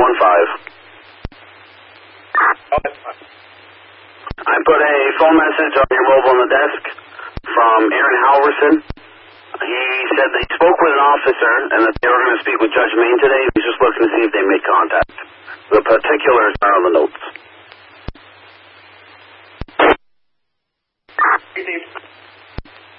I put a phone message on your mobile on the desk from Aaron Halverson. He said that he spoke with an officer and that they were going to speak with Judge Main today. He's just looking to see if they made contact. The particulars are on the notes.